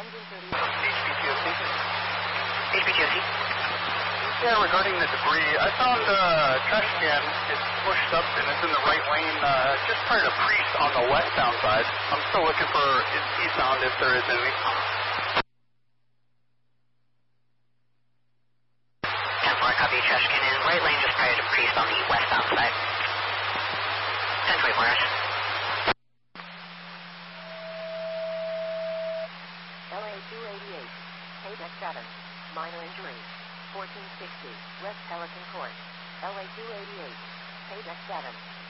HPTOC. Yeah, regarding the debris, I found a trash can. It's pushed up and it's in the right lane just prior to Priest on the westbound side. I'm still looking for eastbound if there is any. 10-4, copy. Trash can in right lane just prior to Priest on the westbound side. 10-24 hours. LA 288, Paydeck 7, minor injury. 1460, West Pelican Court. LA 288, Paydeck 7.